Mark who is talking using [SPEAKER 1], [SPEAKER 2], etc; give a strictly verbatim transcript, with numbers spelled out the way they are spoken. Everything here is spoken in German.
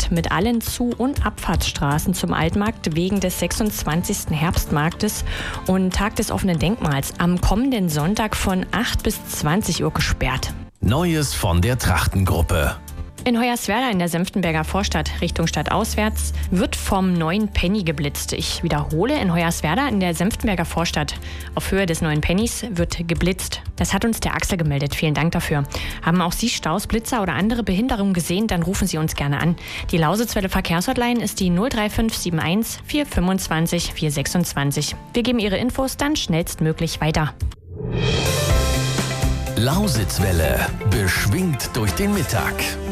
[SPEAKER 1] gesperrt mit allen Zu- und Abfahrtsstraßen zum Altmarkt wegen des sechsundzwanzigsten Herbstmarktes und Tag des offenen Denkmals am kommenden Sonntag von acht bis zwanzig Uhr gesperrt.
[SPEAKER 2] Neues von der Trachtengruppe.
[SPEAKER 1] In Hoyerswerda in der Senftenberger Vorstadt Richtung Stadtauswärts wird vom neuen Penny geblitzt. Ich wiederhole, in Hoyerswerda in der Senftenberger Vorstadt auf Höhe des neuen Pennys wird geblitzt. Das hat uns der Axel gemeldet. Vielen Dank dafür. Haben auch Sie Staus, Blitzer oder andere Behinderungen gesehen, dann rufen Sie uns gerne an. Die Lausitzwelle Verkehrshotline ist die null drei fünf sieben eins vier fünfundzwanzig vier sechsundzwanzig. Wir geben Ihre Infos dann schnellstmöglich weiter.
[SPEAKER 2] Lausitzwelle, beschwingt durch den Mittag.